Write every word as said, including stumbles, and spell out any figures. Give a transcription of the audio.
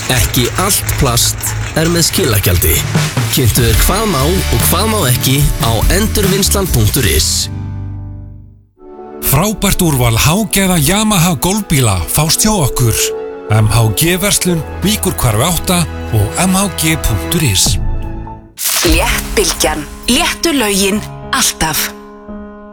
Ekki allt plast er með skilagjaldi. Kynntu þér hvað má og hvað má ekki á endurvinnslan punktur is. Frábært úrval hágæða Yamaha golfbíla fást hjá okkur. M H G-verslun, Víkurhvarfi átta og m h g punktur is. Léttbylgjan, léttu lögin, alltaf.